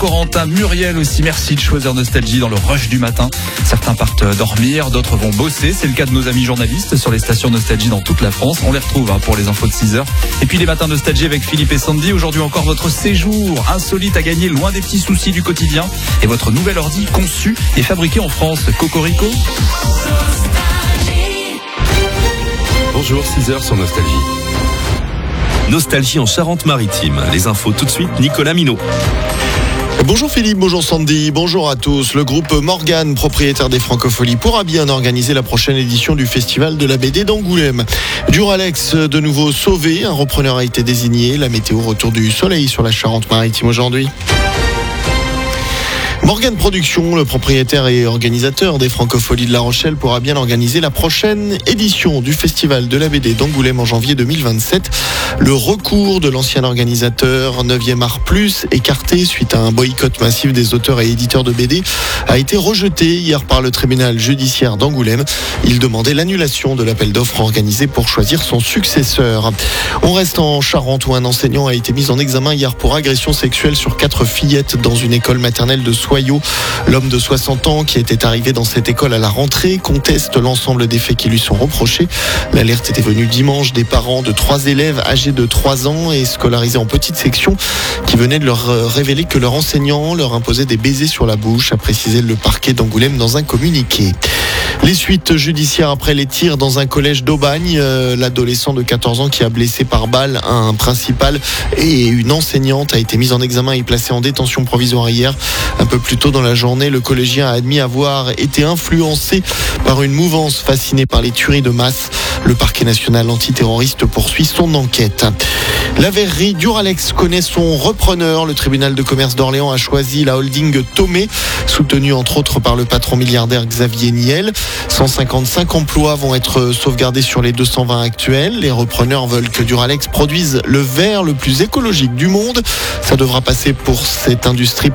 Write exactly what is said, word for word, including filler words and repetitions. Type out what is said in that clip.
Corentin, Muriel aussi. Merci de choisir Nostalgie dans le rush du matin. Certains partent dormir, d'autres vont bosser. C'est le cas de nos amis journalistes sur les stations Nostalgie dans toute la France. On les retrouve hein, pour les infos de six heures. Et puis les matins Nostalgie avec Philippe et Sandy. Aujourd'hui encore votre séjour insolite à gagner loin des petits soucis du quotidien. Et votre nouvel ordi conçu et fabriqué en France. Cocorico. Bonjour, six heures sur Nostalgie. Nostalgie en Charente-Maritime. Les infos tout de suite, Nicolas Minot. Bonjour Philippe, bonjour Sandy, bonjour à tous. Le groupe Morgane, propriétaire des Francopholies, pourra bien organiser la prochaine édition du Festival de la B D d'Angoulême. Duralex, de nouveau sauvé, un repreneur a été désigné. La météo, retour du soleil sur la Charente-Maritime aujourd'hui. Morgane Productions, le propriétaire et organisateur des Francopholies de La Rochelle, pourra bien organiser la prochaine édition du Festival de la B D d'Angoulême en janvier deux mille vingt-sept. Le recours de l'ancien organisateur neuvième Art Plus, écarté suite à un boycott massif des auteurs et éditeurs de B D, a été rejeté hier par le tribunal judiciaire d'Angoulême. Il demandait l'annulation de l'appel d'offres organisé pour choisir son successeur. On reste en Charente où un enseignant a été mis en examen hier pour agression sexuelle sur quatre fillettes dans une école maternelle de Soyaux. L'homme de soixante ans qui était arrivé dans cette école à la rentrée conteste l'ensemble des faits qui lui sont reprochés. L'alerte était venue dimanche des parents de trois élèves âgés de trois ans et scolarisés en petite section qui venaient de leur révéler que leur enseignant leur imposait des baisers sur la bouche, a précisé le parquet d'Angoulême dans un communiqué. Les suites judiciaires après les tirs dans un collège d'Aubagne. Euh, l'adolescent de quatorze ans qui a blessé par balle un principal et une enseignante a été mis en examen et placé en détention provisoire hier. Un peu plus tôt dans la journée, le collégien a admis avoir été influencé par une mouvance fascinée par les tueries de masse. Le parquet national antiterroriste poursuit son enquête. La verrerie Duralex connaît son repreneur. Le tribunal de commerce d'Orléans a choisi la holding Tomé, soutenue entre autres par le patron milliardaire Xavier Niel. cent cinquante-cinq emplois vont être sauvegardés sur les deux cent vingt actuels. Les repreneurs veulent que Duralex produise le verre le plus écologique du monde. Ça devra passer pour cette industrie